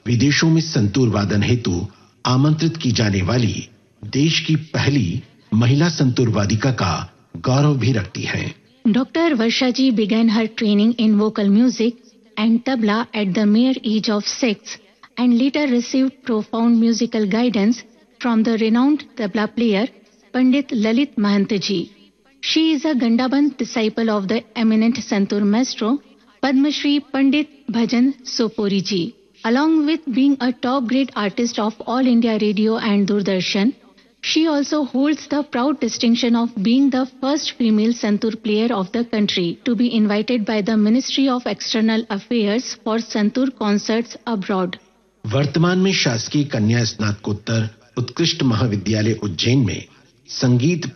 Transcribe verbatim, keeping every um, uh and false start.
विदेशों में संतूर वादन हेतु आमंत्रित की जाने वाली देश की पहली महिला संतूर वादिका का गौरव भी रखती हैं। Doctor Varsha ji began her training in vocal music and tabla at the mere age of six and later received profound musical guidance from the renowned tabla player Pandit Lalit Mahant ji. She is a Gandaband disciple of the eminent Santur maestro Padma Shri Pandit Bhajan Sopori ji. Along with being a top-grade artist of All India Radio and Doordarshan, she also holds the proud distinction of being the first female Santur player of the country to be invited by the Ministry of External Affairs for Santur concerts abroad. वर्तमान में शासकीय कन्या स्नातकोत्तर उत्कृष्ट महाविद्यालय उज्जैन में संगीत